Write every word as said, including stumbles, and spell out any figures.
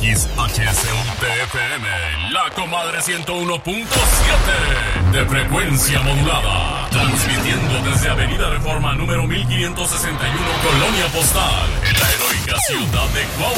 X H C U T F M, La Comadre ciento uno punto siete de frecuencia modulada, transmitiendo desde Avenida Reforma número mil quinientos sesenta y uno, Colonia Postal, en la heroica ciudad de Cuautla.